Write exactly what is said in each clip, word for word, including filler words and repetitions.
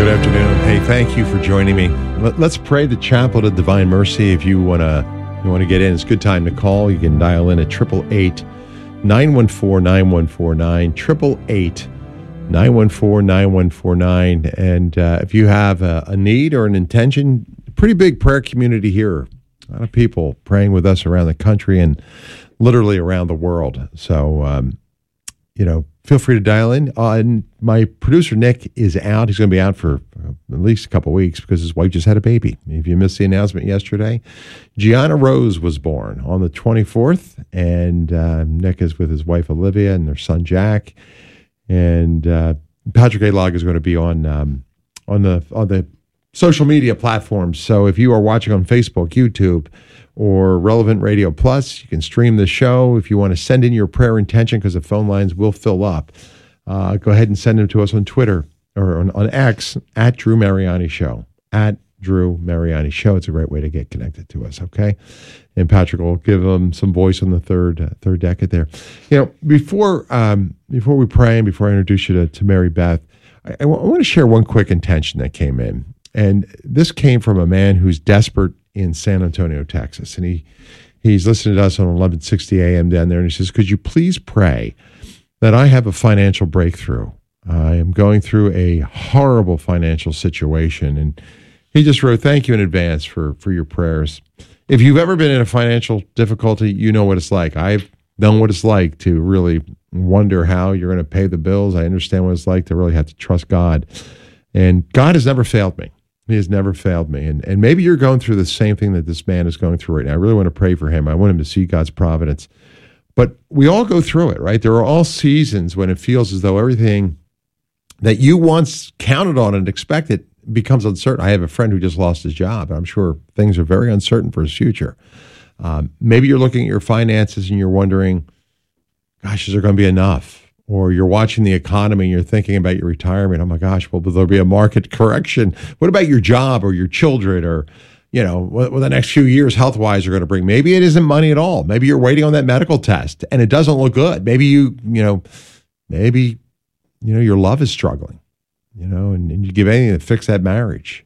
good afternoon. Hey, thank you for joining me. Let, let's pray the Chaplet of Divine Mercy. If you want to you want to get in, it's a good time to call. You can dial in at eight eight eight, nine one four, nine one four nine, eight eight eight, nine one four, nine one four nine. And uh, if you have a, a need or an intention, pretty big prayer community here. A lot of people praying with us around the country and literally around the world. So, um, you know, feel free to dial in. Uh, and my producer, Nick, is out. He's going to be out for uh, at least a couple of weeks because his wife just had a baby. If you missed the announcement yesterday, Gianna Rose was born on the twenty-fourth, and uh, Nick is with his wife, Olivia, and their son, Jack. And uh, Patrick A. Log is going to be on um, on the on the social media platforms. So if you are watching on Facebook, YouTube, or Relevant Radio Plus, you can stream the show. If you want to send in your prayer intention, because the phone lines will fill up, uh, go ahead and send them to us on Twitter or on, on X at Drew Mariani Show. At Drew Mariani Show. It's a great way to get connected to us, okay? And Patrick will give them some voice on the third uh, third decade there. You know, before um, before we pray and before I introduce you to, to Mary Beth, I, I, w- I want to share one quick intention that came in. And this came from a man who's desperate in San Antonio, Texas. And he he's listening to us on eleven sixty a.m. down there, and he says, could you please pray that I have a financial breakthrough? I am going through a horrible financial situation. And he just wrote, thank you in advance for, for your prayers. If you've ever been in a financial difficulty, you know what it's like. I've known what it's like to really wonder how you're going to pay the bills. I understand what it's like to really have to trust God. And God has never failed me. He has never failed me. And and maybe you're going through the same thing that this man is going through right now. I really want to pray for him. I want him to see God's providence. But we all go through it, right? There are all seasons when it feels as though everything that you once counted on and expected becomes uncertain. I have a friend who just lost his job. I'm sure things are very uncertain for his future. Um, maybe you're looking at your finances and you're wondering, gosh, is there going to be enough? Or you're watching the economy and you're thinking about your retirement. Oh my gosh, well, will there be a market correction? What about your job or your children or, you know, what, what the next few years health-wise are going to bring? Maybe it isn't money at all. Maybe you're waiting on that medical test and it doesn't look good. Maybe you, you know, maybe, you know, your love is struggling, you know, and, and you give anything to fix that marriage.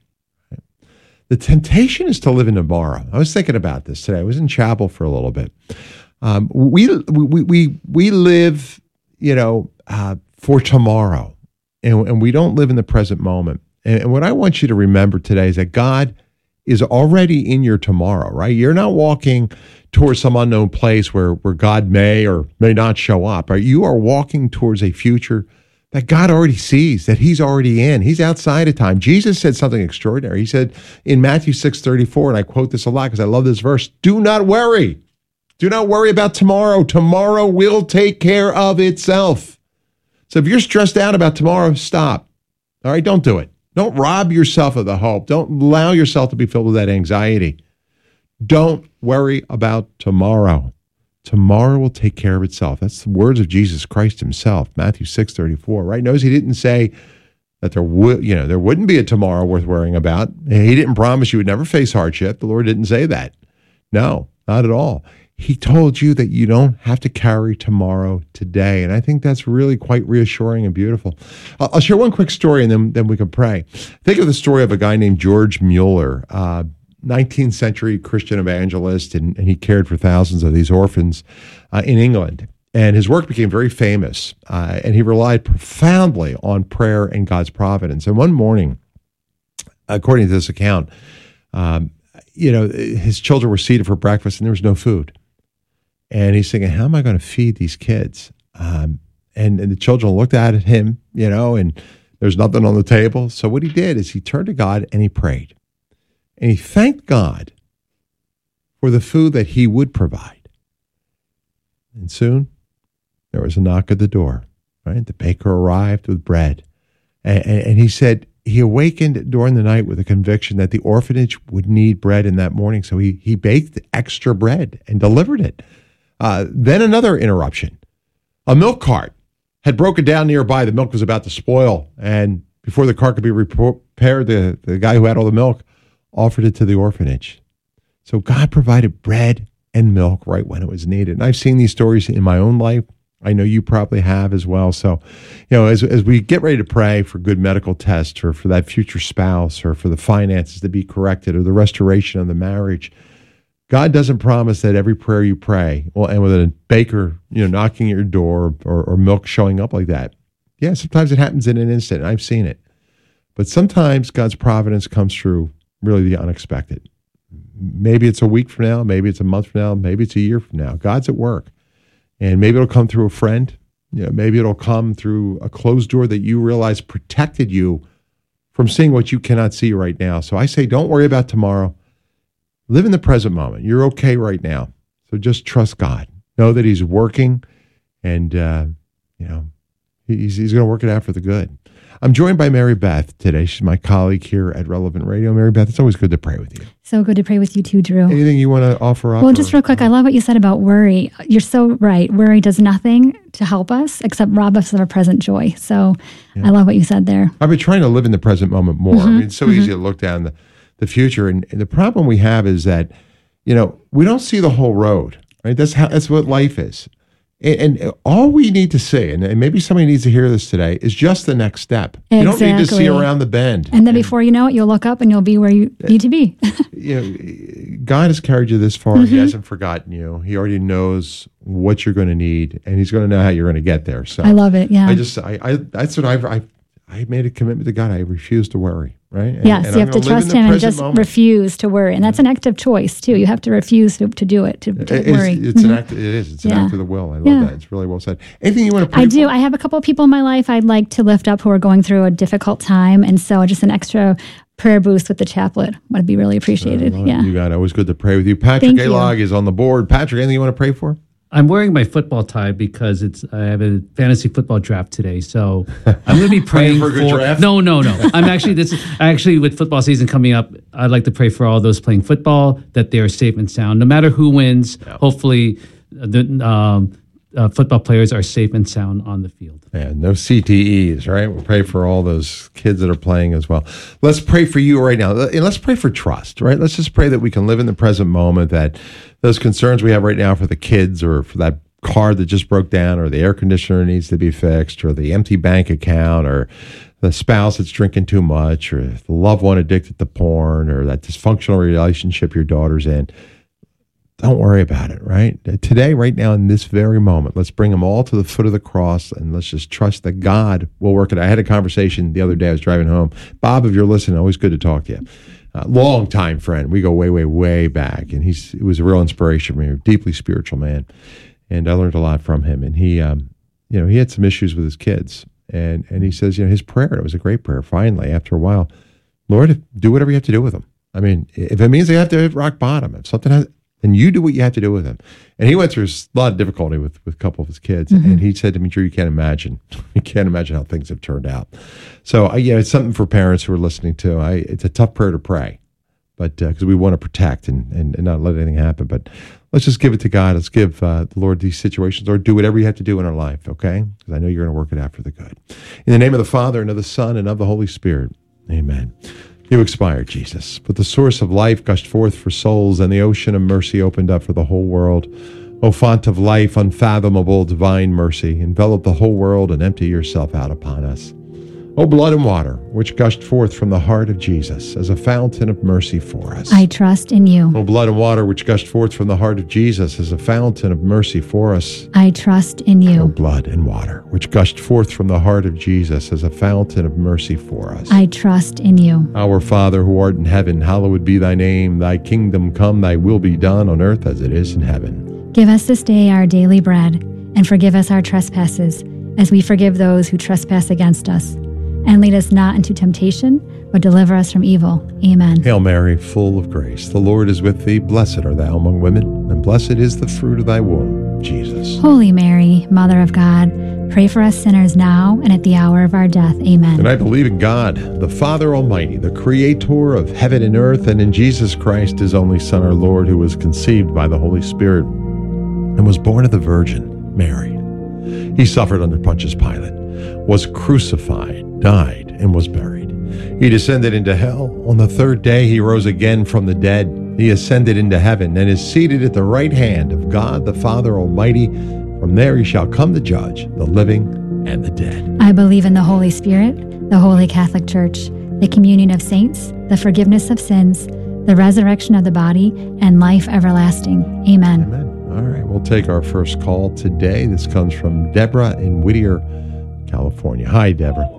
The temptation is to live in tomorrow. I was thinking about this today. I was in chapel for a little bit. Um, we, we, we, we live... you know, uh, for tomorrow. And, and we don't live in the present moment. And, and what I want you to remember today is that God is already in your tomorrow, right? You're not walking towards some unknown place where, where God may or may not show up, right? You are walking towards a future that God already sees, that he's already in. He's outside of time. Jesus said something extraordinary. He said in Matthew six thirty-four, and I quote this a lot because I love this verse, do not worry. Do not worry about tomorrow. Tomorrow will take care of itself. So if you're stressed out about tomorrow, stop. All right, don't do it. Don't rob yourself of the hope. Don't allow yourself to be filled with that anxiety. Don't worry about tomorrow. Tomorrow will take care of itself. That's the words of Jesus Christ himself, Matthew six thirty-four, right? Notice he didn't say that there would, you know, there wouldn't be a tomorrow worth worrying about. He didn't promise you would never face hardship. The Lord didn't say that. No, not at all. He told you that you don't have to carry tomorrow today. And I think that's really quite reassuring and beautiful. I'll share one quick story and then, then we can pray. Think of the story of a guy named George Mueller, uh, nineteenth century Christian evangelist, and, and he cared for thousands of these orphans uh, in England. And his work became very famous, uh, and he relied profoundly on prayer and God's providence. And one morning, according to this account, um, you know, his children were seated for breakfast and there was no food. And he's thinking, how am I going to feed these kids? Um, and, and the children looked at him, you know, and there's nothing on the table. So what he did is he turned to God and he prayed. And he thanked God for the food that he would provide. And soon there was a knock at the door, right? The baker arrived with bread. And, and, and he said he awakened during the night with a conviction that the orphanage would need bread in that morning. So he, he baked extra bread and delivered it. Uh, then another interruption. A milk cart had broken down nearby. The milk was about to spoil. And before the cart could be repaired, the, the guy who had all the milk offered it to the orphanage. So God provided bread and milk right when it was needed. And I've seen these stories in my own life. I know you probably have as well. So, you know, as as we get ready to pray for good medical tests or for that future spouse or for the finances to be corrected or the restoration of the marriage, God doesn't promise that every prayer you pray will end with a baker, you know, knocking at your door or, or milk showing up like that. Yeah, sometimes it happens in an instant. I've seen it. But sometimes God's providence comes through really the unexpected. Maybe it's a week from now, maybe it's a month from now, maybe it's a year from now. God's at work. And maybe it'll come through a friend. You know, maybe it'll come through a closed door that you realize protected you from seeing what you cannot see right now. So I say, don't worry about tomorrow. Live in the present moment. You're okay right now. So just trust God. Know that he's working and, uh, you know, he's, he's going to work it out for the good. I'm joined by Mary Beth today. She's my colleague here at Relevant Radio. Mary Beth, it's always good to pray with you. So good to pray with you too, Drew. Anything you want to offer up? Well, just real quick, I love what you said about worry. You're so right. Worry does nothing to help us except rob us of our present joy. So yeah. I love what you said there. I've been trying to live in the present moment more. Mm-hmm. I mean, it's so mm-hmm. easy to look down the, the future. And, and the problem we have is that, you know, we don't see the whole road, right? That's how, that's what life is. And, and all we need to see, and, and maybe somebody needs to hear this today, is just the next step. Exactly. You don't need to see around the bend. And then before you know it, you'll look up and you'll be where you need to be. You know, God has carried you this far. Mm-hmm. He hasn't forgotten you. He already knows what you're going to need, and he's going to know how you're going to get there. So I love it. Yeah. I just, I, I that's what I've, I, I made a commitment to God. I refuse to worry. Right? And, yes, and you have to trust him and just moment. refuse to worry. And that's an act of choice, too. You have to refuse to, to do it, to, to it's, worry. It's mm-hmm. an act, it is. It's yeah. an act of the will. I love yeah. that. It's really well said. Anything you want to pray I for? do. I have a couple of people in my life I'd like to lift up who are going through a difficult time. And so just an extra prayer boost with the chaplet would be really appreciated. Uh, yeah. You got it. Always good to pray with you. Patrick Alog is on the board. Patrick, anything you want to pray for? I'm wearing my football tie because it's I have a fantasy football draft today, so I'm going to be praying for a good for, draft. No, no, no. I'm actually this actually with football season coming up. I'd like to pray for all those playing football that they are safe and sound, no matter who wins. Yeah. Hopefully, the um, uh, football players are safe and sound on the field. Yeah, no C T Es, right? We'll pray for all those kids that are playing as well. Let's pray for you right now, and let's pray for trust, right? Let's just pray that we can live in the present moment. That those concerns we have right now for the kids or for that car that just broke down or the air conditioner needs to be fixed or the empty bank account or the spouse that's drinking too much or the loved one addicted to porn or that dysfunctional relationship your daughter's in. Don't worry about it, right? Today, right now, in this very moment, let's bring them all to the foot of the cross and let's just trust that God will work it. I had a conversation the other day. I was driving home. Bob, if you're listening, always good to talk to you. Uh, long time friend. We go way, way, way back. And he's it was a real inspiration for me, a deeply spiritual man. And I learned a lot from him. And he, um, you know, he had some issues with his kids. And and he says, you know, his prayer, it was a great prayer. Finally, after a while, Lord, do whatever you have to do with them. I mean, if it means they have to hit rock bottom, if something has, then you do what you have to do with them. And he went through a lot of difficulty with, with a couple of his kids. Mm-hmm. And he said to me, Drew, you can't imagine. You can't imagine how things have turned out. So, uh, yeah, it's something for parents who are listening to. I, it's a tough prayer to pray, but because uh, we want to protect and, and, and not let anything happen. But let's just give it to God. Let's give uh, the Lord these situations. Lord, do whatever you have to do in our life, okay? Because I know you're going to work it out for the good. In the name of the Father, and of the Son, and of the Holy Spirit, amen. You expired, Jesus, but the source of life gushed forth for souls, and the ocean of mercy opened up for the whole world. O font of life, unfathomable divine mercy, envelop the whole world and empty yourself out upon us. O blood and water, which gushed forth from the heart of Jesus as a fountain of mercy for us. I trust in you. O blood and water, which gushed forth from the heart of Jesus as a fountain of mercy for us. I trust in you. O blood and water, which gushed forth from the heart of Jesus as a fountain of mercy for us. I trust in you. Our Father, who art in heaven, hallowed be thy name. Thy kingdom come, thy will be done on earth as it is in heaven. Give us this day our daily bread, and forgive us our trespasses, as we forgive those who trespass against us. And lead us not into temptation, but deliver us from evil. Amen. Hail Mary, full of grace, the Lord is with thee. Blessed art thou among women, and blessed is the fruit of thy womb, Jesus. Holy Mary, Mother of God, pray for us sinners now and at the hour of our death. Amen. And I believe in God, the Father Almighty, the Creator of heaven and earth, and in Jesus Christ, his only Son, our Lord, who was conceived by the Holy Spirit and was born of the Virgin Mary. He suffered under Pontius Pilate, was crucified, died, and was buried. He descended into hell. On the third day, he rose again from the dead. He ascended into heaven and is seated at the right hand of God, the Father Almighty. From From there he shall come to judge the living and the dead. I believe in the Holy Spirit, the Holy Catholic Church, the communion of saints, the forgiveness of sins, the resurrection of the body, and life everlasting. Amen. Amen. All right, we'll take our first call today. This comes from Deborah in Whittier, California. Hi, Deborah.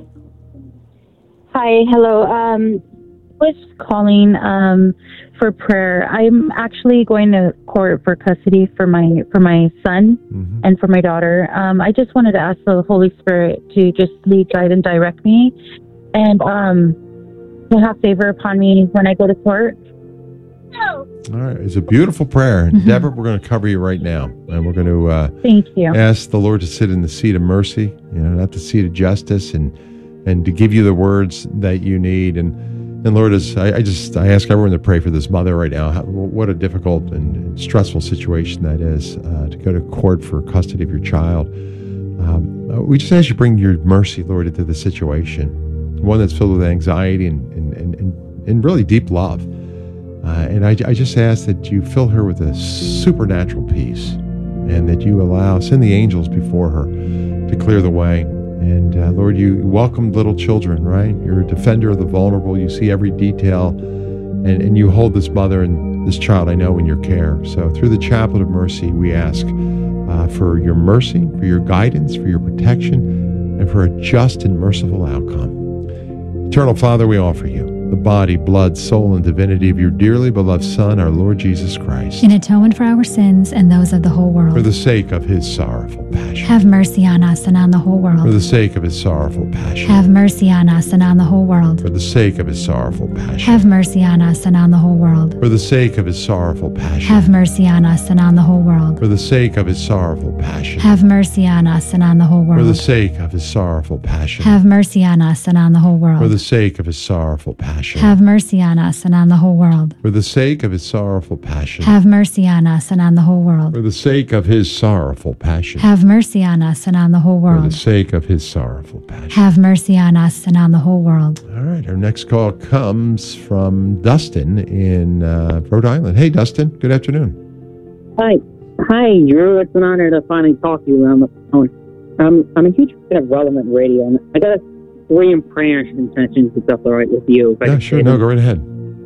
Hi, hello. Um, I was calling um, for prayer. I'm actually going to court for custody for my for my son mm-hmm. and for my daughter. Um, I just wanted to ask the Holy Spirit to just lead, guide, and direct me, and um, to have favor upon me when I go to court. All right, it's a beautiful prayer, mm-hmm. Deborah. We're going to cover you right now, and we're going to uh, thank you. Ask the Lord to sit in the seat of mercy, you know, not the seat of justice, and and to give you the words that you need. And and Lord, as I, I just I ask everyone to pray for this mother right now. How, what a difficult and, and stressful situation that is uh, to go to court for custody of your child. Um, we just ask you to bring your mercy, Lord, into the situation, one that's filled with anxiety and and and, and, and really deep love. Uh, and I, I just ask that you fill her with a supernatural peace, and that you allow, send the angels before her to clear the way. And uh, Lord, you welcomed little children, right? You're a defender of the vulnerable. You see every detail, and, and you hold this mother and this child, I know, in your care. So through the Chaplet of Mercy, we ask uh, for your mercy, for your guidance, for your protection, and for a just and merciful outcome. Eternal Father, we offer you the body, blood, soul, and divinity of your dearly beloved Son, our Lord Jesus Christ, in atonement for our sins and those of the whole world. For the sake of his sorrowful passion. Have mercy on us and on the whole world. For the sake of his sorrowful passion. Have mercy on us and on the whole world. For the sake of his sorrowful passion. Have mercy on us and on the whole world. For the sake of his sorrowful passion. Have mercy on us and on the whole world. For the sake of his sorrowful passion. Have mercy on us and on the whole world. For the sake of his sorrowful passion. Have mercy on us and on the whole world. For the sake of his sorrowful passion. Have mercy on us and on the whole world. For the sake of his sorrowful passion. Have mercy on us and on the whole world. For the sake of his sorrowful passion. Have mercy on us and on the whole world. For the sake of his sorrowful passion. Have mercy on us and on the whole world. All right, our next call comes from Dustin in uh, Rhode Island. Hey, Dustin, good afternoon. Hi. Hi, Drew. It's an honor to finally talk to you on the phone. Um, I'm a huge fan of Relevant Radio, and I got a three in prayer intentions, if that's all right with you. Yeah, sure. No, go right ahead.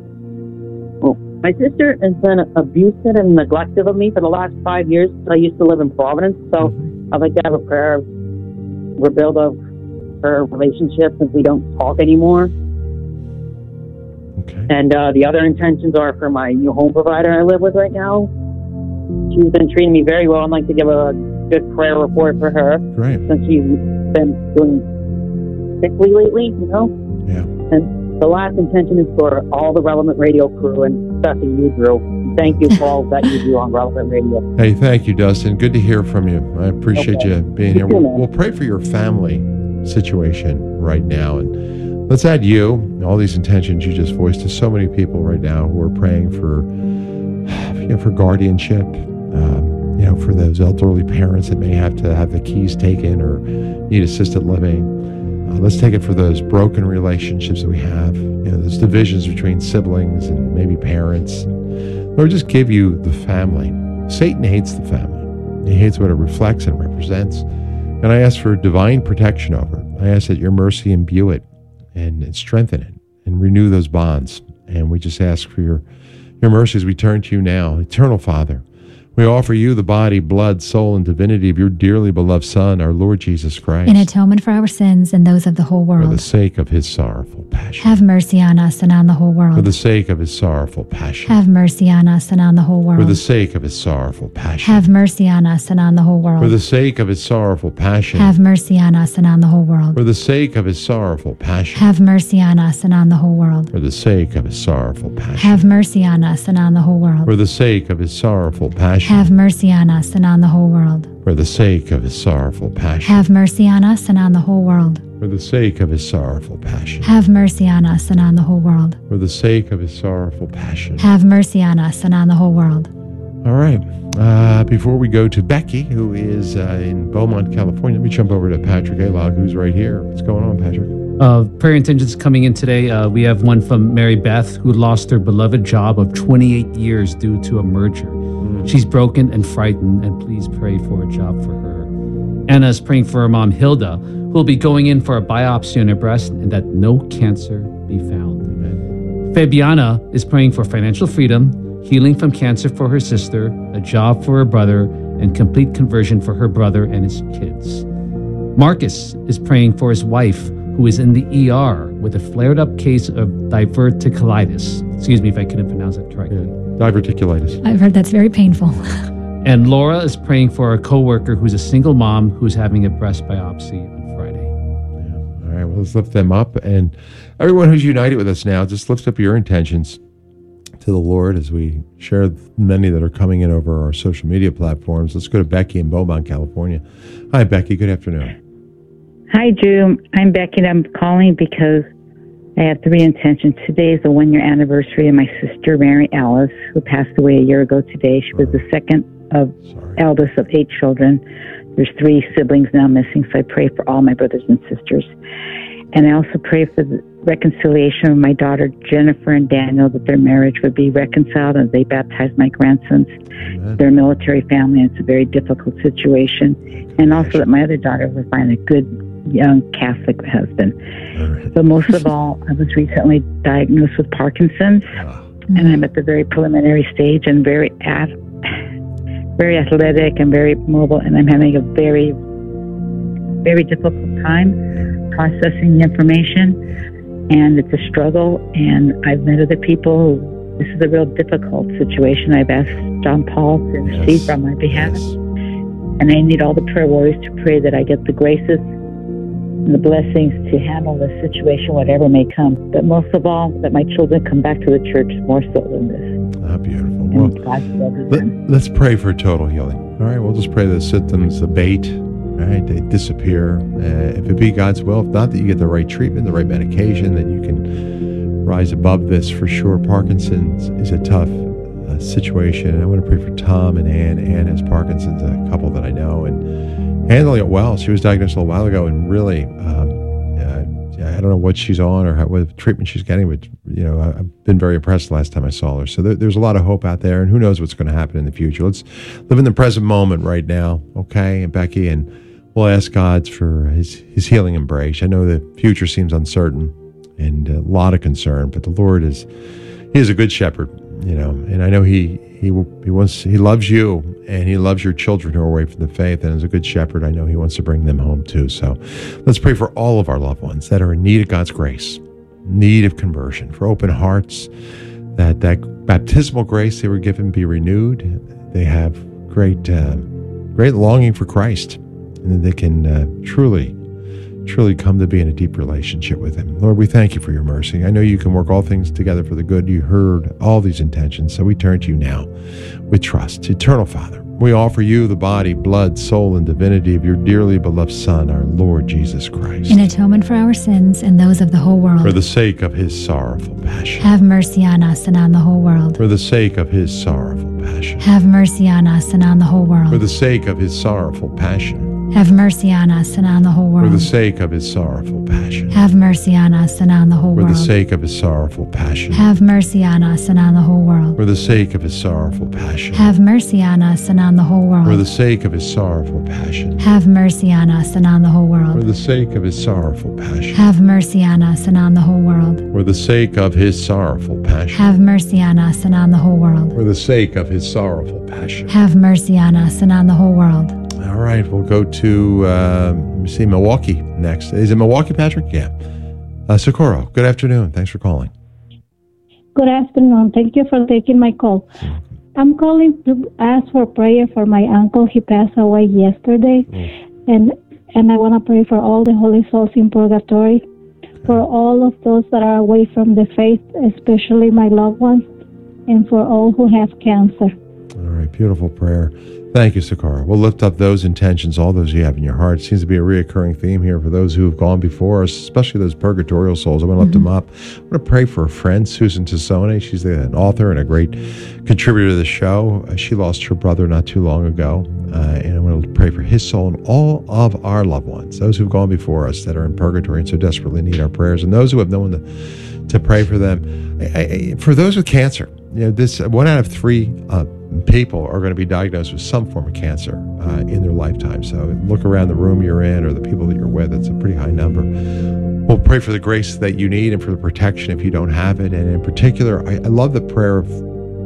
Well, my sister has been abusive and neglectful of me for the last five years. I used to live in Providence, so mm-hmm. I'd like to have a prayer rebuild of her relationship since we don't talk anymore. Okay. And uh, the other intentions are for my new home provider I live with right now. She's been treating me very well. I'd like to give a good prayer report for her. Great. Since she's been doing sickly lately, you know? Yeah. And the last intention is for all the Relevant Radio crew, and especially you, Drew. Thank you for all that you do on Relevant Radio. Hey, thank you, Dustin. Good to hear from you. I appreciate okay. you being here. You We'll, we'll pray for your family situation right now. And let's add you, all these intentions you just voiced, to so many people right now who are praying for, you know, for guardianship, um, you know, for those elderly parents that may have to have the keys taken or need assisted living. Uh, let's take it for those broken relationships that we have, you know, those divisions between siblings and maybe parents. Lord, just give you the family. Satan hates the family. He hates what it reflects and represents. And I ask for divine protection over it. I ask that your mercy imbue it and, and strengthen it and renew those bonds. And we just ask for your, your mercy as we turn to you now. Eternal Father, we offer you the body, blood, soul, and divinity of your dearly beloved Son, our Lord Jesus Christ, in atonement for our sins and those of the whole world. For the sake of his sorrowful passion. Have mercy on us and on the whole world. For the sake of his sorrowful passion. Have mercy on us and on the whole world. For the sake of his sorrowful passion. Have mercy on us and on the whole world. For the sake of his sorrowful passion. Have mercy on us and on the whole world. For the sake of his sorrowful passion. Have mercy on us and on the whole world. For the sake of his sorrowful passion. Have mercy on us and on the whole world. For the sake of his sorrowful passion. Have mercy on us and on the whole world. For the sake of his sorrowful passion. Have mercy on us and on the whole world. For the sake of his sorrowful passion. Have mercy on us and on the whole world. For the sake of his sorrowful passion. Have mercy on us and on the whole world. All right. Uh, before we go to Becky, who is uh, in Beaumont, California, let me jump over to Patrick Alog, who's right here. What's going on, Patrick? Uh, prayer intentions coming in today. Uh, we have one from Mary Beth, who lost her beloved job of twenty-eight years due to a merger. Mm. She's broken and frightened, and please pray for a job for her. Anna is praying for her mom, Hilda, who will be going in for a biopsy on her breast and that no cancer be found. Amen. Fabiana is praying for financial freedom, healing from cancer for her sister, a job for her brother, and complete conversion for her brother and his kids. Marcus is praying for his wife, who is in the E R with a flared-up case of diverticulitis. Excuse me if I couldn't pronounce that correctly. Yeah. Diverticulitis. I've heard that's very painful. And Laura is praying for a coworker who's a single mom who's having a breast biopsy on Friday. Yeah. All right, well, let's lift them up. And everyone who's united with us now, just lift up your intentions to the Lord as we share many that are coming in over our social media platforms. Let's go to Becky in Beaumont, California. Hi, Becky. Good afternoon. Hi, Drew. I'm Becky, and I'm calling because I have three intentions. Today is the one-year anniversary of my sister, Mary Alice, who passed away a year ago today. She was the second of Sorry. eldest of eight children. There's three siblings now missing, so I pray for all my brothers and sisters. And I also pray for the reconciliation of my daughter, Jennifer and Daniel, that their marriage would be reconciled as they baptize my grandsons. Amen. They're a military family, and it's a very difficult situation. And also that my other daughter would find a good young Catholic husband. All right. But most of all, I was recently diagnosed with Parkinson's, Oh, and I'm at the very preliminary stage and very at, very athletic and very mobile, and I'm having a very, very difficult time processing the information, and it's a struggle, and I've met other people who, this is a real difficult situation. I've asked John Paul to intercede yes. on my behalf, Yes. and I need all the prayer warriors to pray that I get the graces and the blessings to handle the situation, whatever may come. But most of all, that my children come back to the church more so than this. Ah, beautiful. Well, And God's will be let, done. let's pray for total healing. All right, we'll just pray the symptoms abate. All right, they disappear. Uh, if it be God's will, if not, that you get the right treatment, the right medication, that you can rise above this for sure. Parkinson's is a tough uh, situation. And I want to pray for Tom and Ann. Ann has Parkinson's, a couple that I know, and handling it well. She was diagnosed a little while ago, and really, um, uh, I don't know what she's on or how, what treatment she's getting, but you know, I- I've been very impressed the last time I saw her. So there, there's a lot of hope out there, and who knows what's going to happen in the future. Let's live in the present moment right now, okay, and Becky, and we'll ask God for his, his healing embrace. I know the future seems uncertain and a lot of concern, but the Lord is, he is a good shepherd, you know, and I know he, he, he wants, he loves you, and he loves your children who are away from the faith, and as a good shepherd, I know he wants to bring them home too. So let's pray for all of our loved ones that are in need of God's grace, need of conversion, for open hearts, that that baptismal grace they were given be renewed. They have great, uh, great longing for Christ, and that they can uh, truly, truly come to be in a deep relationship with him. Lord, we thank you for your mercy. I know you can work all things together for the good. You heard all these intentions, so we turn to you now with trust. Eternal Father, we offer you the body, blood, soul, and divinity of your dearly beloved Son, our Lord Jesus Christ, In atonement for our sins and those of the whole world. for the sake of his sorrowful passion. Have mercy on us and on the whole world. For the sake of his sorrowful passion. Have mercy on us and on the whole For world. the sake of his sorrowful passion. Have mercy on us and on the whole For the world. sake of his sorrowful passion. Have mercy on us and on the whole For the world. sake of his sorrowful passion. Have mercy on us and on the whole world. For the sake of his sorrowful passion. Have mercy on us and on the whole For the world. sake of his sorrowful passion. Have mercy on us and on the whole For world. the sake of his sorrowful passion. Have mercy on us and on the whole world. For the sake of his sorrowful passion. Have mercy on us and on the whole world. For the sake of his sorrowful passion. Have mercy on us and on the whole world. All right, we'll go to, uh, let me see, Milwaukee next. Is it Milwaukee, Patrick? Yeah. Uh, Socorro, good afternoon. Thanks for calling. Good afternoon. Thank you for taking my call. I'm calling to ask for prayer for my uncle. He passed away yesterday, and and I want to pray for all the holy souls in purgatory, for all of those that are away from the faith, especially my loved ones, and for all who have cancer. All right, beautiful prayer. Thank you, Socorro. We'll lift up those intentions, all those you have in your heart. It seems to be a reoccurring theme here for those who have gone before us, especially those purgatorial souls. I want to lift them up. I want to pray for a friend, Susan Tassone. She's an author and a great contributor to the show. Uh, she lost her brother not too long ago. Uh, and I want to pray for his soul and all of our loved ones, those who've gone before us that are in purgatory and so desperately need our prayers, and those who have no one to, to pray for them. I, I, for those with cancer, you know, this one out of three uh, people are going to be diagnosed with some form of cancer uh, in their lifetime. So look around the room you're in or the people that you're with. It's a pretty high number. We'll pray for the grace that you need and for the protection if you don't have it. And in particular, I, I love the prayer of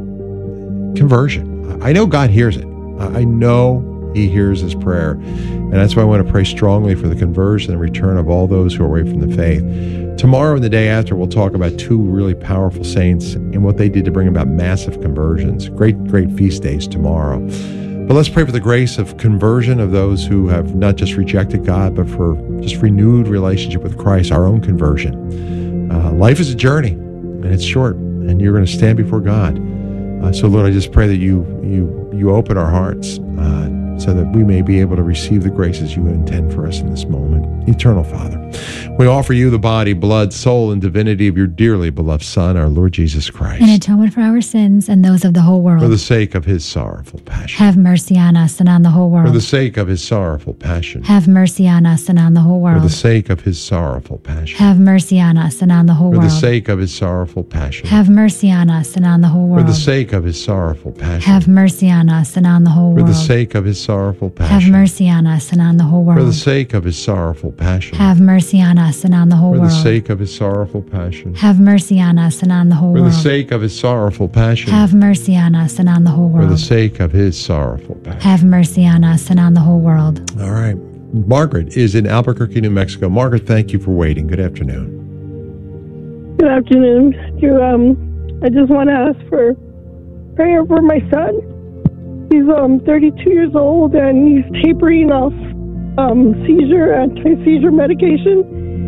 conversion. I know God hears it. I know He hears this prayer. And that's why I want to pray strongly for the conversion and return of all those who are away from the faith. Tomorrow and the day after, we'll talk about two really powerful saints and what they did to bring about massive conversions. Great, great feast days tomorrow. But let's pray for the grace of conversion of those who have not just rejected God, but for just renewed relationship with Christ, our own conversion. Uh, life is a journey, and it's short, and you're going to stand before God. Uh, so, Lord, I just pray that you you you open our hearts uh, so that we may be able to receive the graces you intend for us in this moment. Eternal Father, we offer you the body, blood, soul, and divinity of your dearly beloved Son, our Lord Jesus Christ. In atonement for our sins and those of the whole world. For the sake of his sorrowful passion. Have mercy on us and on the whole world. For the sake of his sorrowful passion. Have mercy on us and on the whole world. For the sake of his sorrowful passion. Have mercy on us and on the whole For world. the sake of his sorrowful passion. Have mercy on us and on the whole world. For the sake of his sorrowful passion. Have mercy on us and on the whole For world. the sake of his sorrowful passion. Have mercy on us and on the whole world. For the sake of his sorrowful passion. Have mercy on us and on the whole For world. the sake of his sorrowful passion. Have mercy on us and on the whole For world. the sake of his sorrowful passion. Have mercy on us and on the whole For world. the sake of his sorrowful passion. Have mercy on us and on the whole world. All right. Margaret is in Albuquerque, New Mexico. Margaret, thank you for waiting. Good afternoon. Good afternoon. You, um, I just want to ask for prayer for my son. He's um thirty-two years old and he's tapering off um, seizure anti-seizure medication,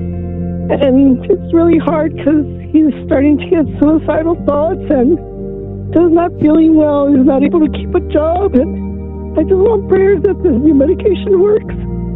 and it's really hard because he's starting to get suicidal thoughts and does not feeling well. He's not able to keep a job, and I just want prayers that this new medication works.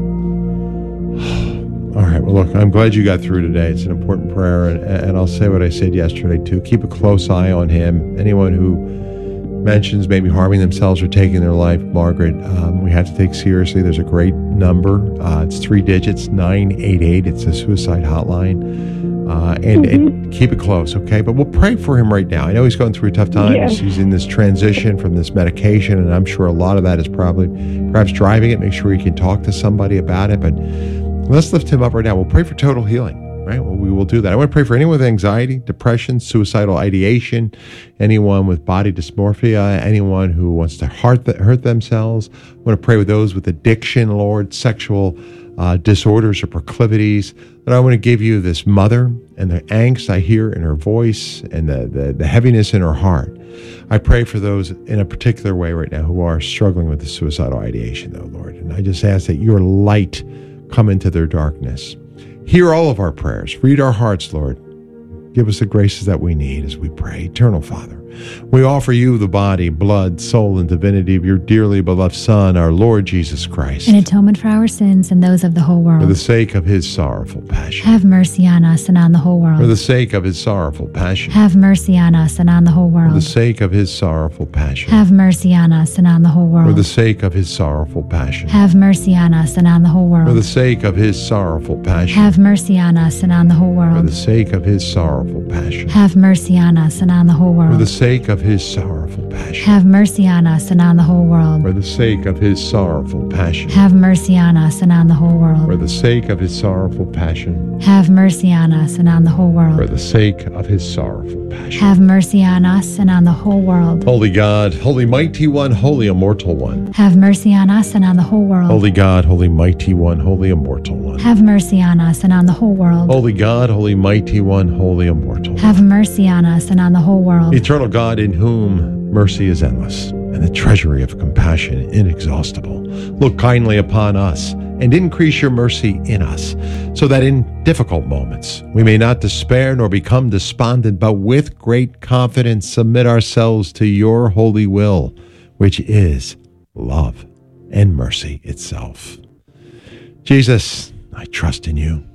All right. Well, look, I'm glad you got through today. It's an important prayer, and, and I'll say what I said yesterday, too. Keep a close eye on him. Anyone who mentions maybe harming themselves or taking their life, Margaret, um, we have to take seriously. There's a great number. Uh, it's three digits, nine eight eight. It's a suicide hotline. Uh, and, mm-hmm. and keep it close, okay? But we'll pray for him right now. I know he's going through a tough time. Yeah. He's in this transition from this medication, and I'm sure a lot of that is probably perhaps driving it. Make sure he can talk to somebody about it. But let's lift him up right now. We'll pray for total healing. Right? Well, we will do that. I want to pray for anyone with anxiety, depression, suicidal ideation, anyone with body dysmorphia, anyone who wants to hurt, th- hurt themselves. I want to pray with those with addiction, Lord, sexual uh, disorders or proclivities. Lord, I want to give you this mother and the angst I hear in her voice and the, the, the heaviness in her heart. I pray for those in a particular way right now who are struggling with the suicidal ideation, though, Lord. And I just ask that your light come into their darkness. Hear all of our prayers. Read our hearts, Lord. Give us the graces that we need as we pray. Eternal Father, we offer you the body, blood, soul, and divinity of your dearly beloved Son, our Lord Jesus Christ. In atonement for our sins and those of the whole world. For the sake of his sorrowful passion. Have mercy on us and on the whole world. For the sake of his sorrowful passion. Have mercy on us and on the whole world. For the sake of his sorrowful passion. Have mercy on us and on the whole world. For the sake of his sorrowful passion. Have mercy on us and on the whole world. For the sake of his sorrowful passion. Have mercy on us and on the whole world. For the sake of his sorrowful passion. Have mercy on us and on the whole world. For the sake of his sorrowful passion. Have mercy on us and on the whole world. For the sake of his sorrowful passion. Have mercy on us and on the whole world. For the sake of his sorrowful passion. Have mercy on us and on the whole world. For the sake of his sorrowful passion. Have mercy on us and on the whole world. Holy God, holy mighty one, holy immortal one. Have mercy on us and on the whole world. Holy God, holy mighty one, holy immortal one. Have mercy on us and on the whole world. Holy God, holy mighty one, holy immortal one. Have mercy on us and on the whole world. Eternal God, in whom mercy is endless and the treasury of compassion inexhaustible, look kindly upon us and increase your mercy in us, so that in difficult moments we may not despair nor become despondent, but with great confidence submit ourselves to your holy will, which is love and mercy itself. Jesus, I trust in you.